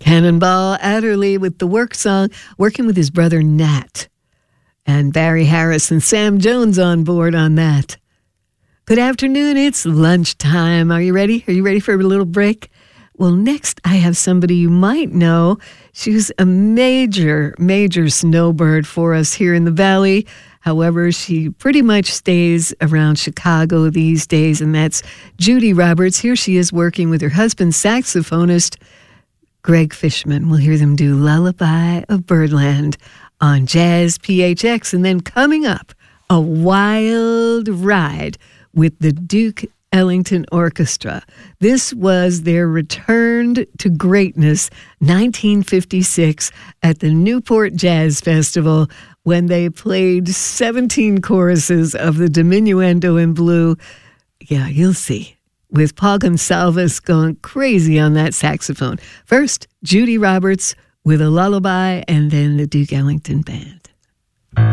Cannonball Adderley with the work song, working with his brother Nat. And Barry Harris and Sam Jones on board on that. Good afternoon, it's lunchtime. Are you ready? Are you ready for a little break? Well, next I have somebody you might know. She's a major snowbird for us here in the Valley. However, she pretty much stays around Chicago these days, and that's Judy Roberts. Here she is working with her husband, saxophonist Greg Fishman. We'll hear them do Lullaby of Birdland on Jazz PHX. And then coming up, a wild ride with the Duke Ellington Orchestra. This was their return to greatness, 1956, at the Newport Jazz Festival, when they played 17 choruses of the Diminuendo in Blue. Yeah, you'll see. With Paul Gonsalves going crazy on that saxophone. First, Judy Roberts with a lullaby, and then the Duke Ellington Band.